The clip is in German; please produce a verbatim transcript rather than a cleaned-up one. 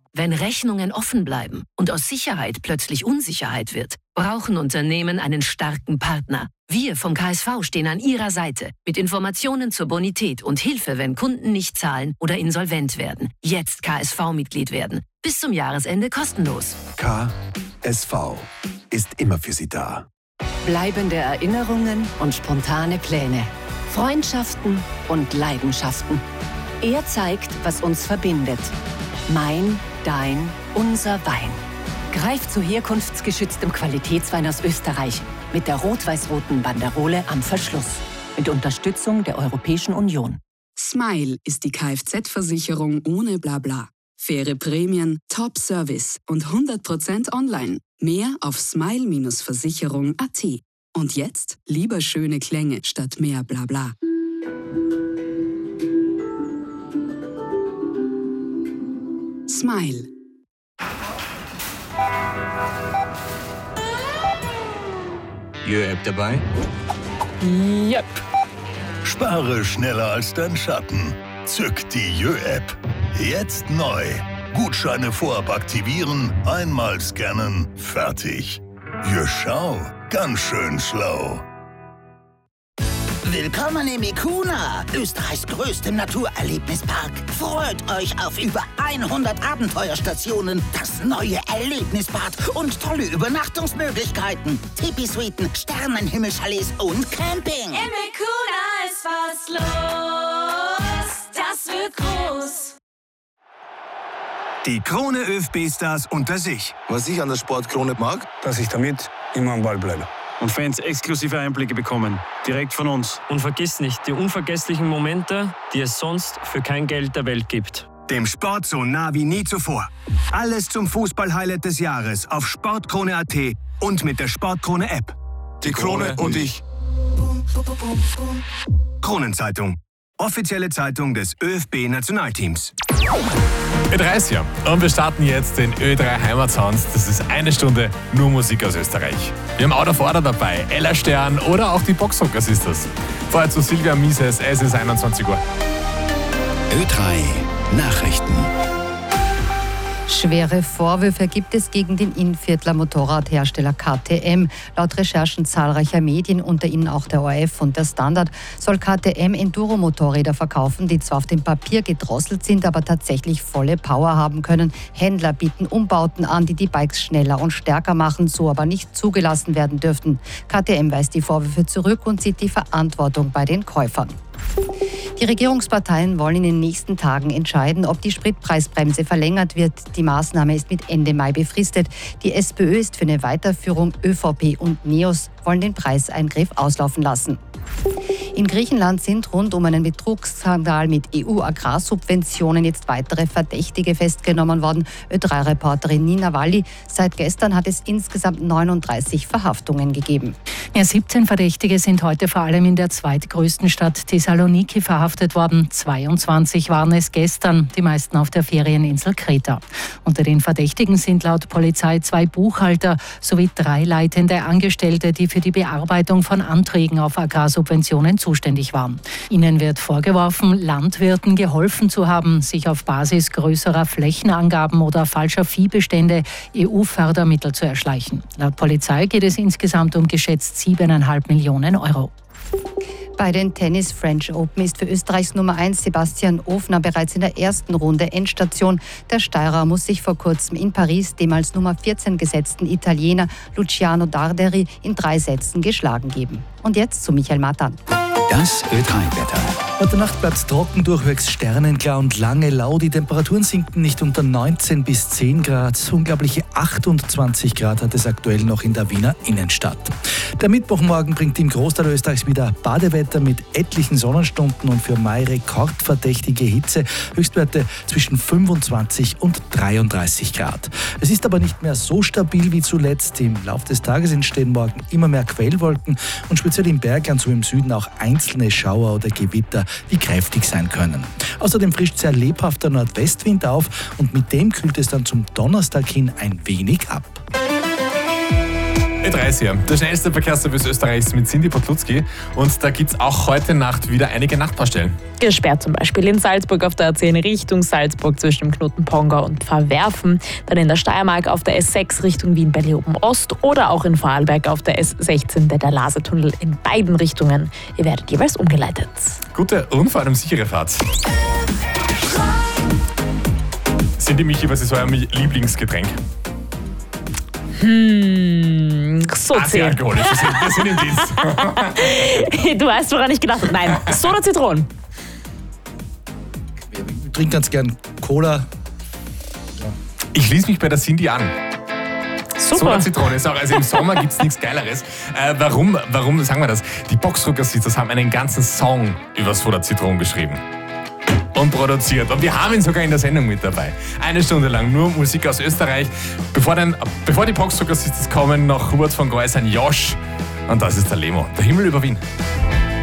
Wenn Rechnungen offen bleiben und aus Sicherheit plötzlich Unsicherheit wird, brauchen Unternehmen einen starken Partner. Wir vom K S V stehen an Ihrer Seite mit Informationen zur Bonität und Hilfe, wenn Kunden nicht zahlen oder insolvent werden. Jetzt K S V-Mitglied werden. Bis zum Jahresende kostenlos. K S V ist immer für Sie da. Bleibende Erinnerungen und spontane Pläne. Freundschaften und Leidenschaften. Er zeigt, was uns verbindet. Mein, dein, unser Wein. Greif zu herkunftsgeschütztem Qualitätswein aus Österreich mit der rot-weiß-roten Banderole am Verschluss. Mit Unterstützung der Europäischen Union. Smile ist die Kfz-Versicherung ohne Blabla. Faire Prämien, Top-Service und hundert Prozent online. Mehr auf smile Versicherung punkt a t. Und jetzt lieber schöne Klänge statt mehr Blabla. Smile. Jö-App dabei? Yep. Spare schneller als dein Schatten. Zück die Jö-App. Jetzt neu. Gutscheine vorab aktivieren, einmal scannen, fertig. Jö, schau, ganz schön schlau. Willkommen im Ikuna, Österreichs größtem Naturerlebnispark. Freut euch auf über hundert Abenteuerstationen, das neue Erlebnisbad und tolle Übernachtungsmöglichkeiten. Tipi-Suiten, Sternenhimmelchalets und Camping. Im Ikuna ist was los, das wird groß. Die Krone ÖFB-Stars unter sich. Was ich an der Sportkrone mag, Dass ich damit immer am Ball bleibe. Und Fans exklusive Einblicke bekommen, direkt von uns. Und vergiss nicht die unvergesslichen Momente, die es sonst für kein Geld der Welt gibt. Dem Sport so nah wie nie zuvor. Alles zum Fußball-Highlight des Jahres auf sportkrone punkt a t und mit der Sportkrone-App. die Krone und ich. Kronenzeitung. Offizielle Zeitung des ÖFB-Nationalteams. Ö drei ist ja. Und wir starten jetzt den Ö drei Heimatsounds. Das ist eine Stunde nur Musik aus Österreich. Wir haben Out of Order dabei, Ella Stern oder auch die Boxrocker Sisters. Vorher zu Silvia Mises, es ist einundzwanzig Uhr. Ö drei Nachrichten. Schwere Vorwürfe gibt es gegen den Innviertler Motorradhersteller K T M. Laut Recherchen zahlreicher Medien, unter ihnen auch der O R F und der Standard, soll K T M Enduro-Motorräder verkaufen, die zwar auf dem Papier gedrosselt sind, aber tatsächlich volle Power haben können. Händler bieten Umbauten an, die die Bikes schneller und stärker machen, so aber nicht zugelassen werden dürften. K T M weist die Vorwürfe zurück und sieht die Verantwortung bei den Käufern. Die Regierungsparteien wollen in den nächsten Tagen entscheiden, ob die Spritpreisbremse verlängert wird. Die Maßnahme ist mit Ende Mai befristet. Die SPÖ ist für eine Weiterführung, ÖVP und NEOS wollen den Preiseingriff auslaufen lassen. In Griechenland sind rund um einen Betrugsskandal mit E U-Agrarsubventionen jetzt weitere Verdächtige festgenommen worden. Ö drei Reporterin Nina Walli. Seit gestern hat es insgesamt neununddreißig Verhaftungen gegeben. Ja, siebzehn Verdächtige sind heute vor allem in der zweitgrößten Stadt Thessaloniki verhaftet worden. zweiundzwanzig waren es gestern, die meisten auf der Ferieninsel Kreta. Unter den Verdächtigen sind laut Polizei zwei Buchhalter sowie drei leitende Angestellte, die für die Bearbeitung von Anträgen auf Agrarsubventionen zuständig waren. Ihnen wird vorgeworfen, Landwirten geholfen zu haben, sich auf Basis größerer Flächenangaben oder falscher Viehbestände E U-Fördermittel zu erschleichen. Laut Polizei geht es insgesamt um geschätzt siebeneinhalb Millionen Euro. Bei den Tennis French Open ist für Österreichs Nummer eins Sebastian Ofner bereits in der ersten Runde Endstation. Der Steirer muss sich vor kurzem in Paris dem als Nummer vierzehn gesetzten Italiener Luciano Darderi in drei Sätzen geschlagen geben. Und jetzt zu Michael Matan. Das Ö drei Wetter. Heute Nacht bleibt es trocken, durchwegs sternenklar und lange lau. Die Temperaturen sinken nicht unter neunzehn bis zehn Grad. Unglaubliche achtundzwanzig Grad hat es aktuell noch in der Wiener Innenstadt. Der Mittwochmorgen bringt im Großteil Österreichs wieder Badewetter mit etlichen Sonnenstunden und für Mai rekordverdächtige Hitze. Höchstwerte zwischen fünfundzwanzig und dreiunddreißig Grad. Es ist aber nicht mehr so stabil wie zuletzt. Im Laufe des Tages entstehen morgen immer mehr Quellwolken und speziell im Bergland, so im Süden auch einzelne Schauer oder Gewitter, die kräftig sein können. Außerdem frischt sehr lebhafter Nordwestwind auf und mit dem kühlt es dann zum Donnerstag hin ein wenig ab. Ö drei ist hier, der schnellste Verkehrsservice Österreichs mit Cindy Potlutzki. Und da gibt es auch heute Nacht wieder einige Nachtbaustellen. Gesperrt zum Beispiel in Salzburg auf der A zehn Richtung Salzburg zwischen dem Knoten Pongau und Pfarrwerfen. Dann in der Steiermark auf der S sechs Richtung Wien-Berlin-Ost oder auch in Vorarlberg auf der S sechzehn, der Lasertunnel in beiden Richtungen. Ihr werdet jeweils umgeleitet. Gute und vor allem sichere Fahrt. Cindy, Michi, was ist euer Lieblingsgetränk? Hm, Sozi. Ah, sehr alkoholisch. Wir sind, wir sind im Dienst. Du weißt, woran ich gedacht habe. Nein, Soda Zitronen. Ich trinke ganz gern Cola. Ich schließe mich bei der Cindy an. Super. Soda Zitrone ist auch, also im Sommer gibt es nichts Geileres. Äh, warum, warum sagen wir das? Die Boxrocker Sisters haben einen ganzen Song über Soda Zitronen geschrieben. Und produziert. Und wir haben ihn sogar in der Sendung mit dabei. Eine Stunde lang nur Musik aus Österreich. Bevor, den, bevor die Boxrocker Sisters kommen, noch Hubert von Greus, ein Josh. Und das ist der Lemo. Der Himmel über Wien.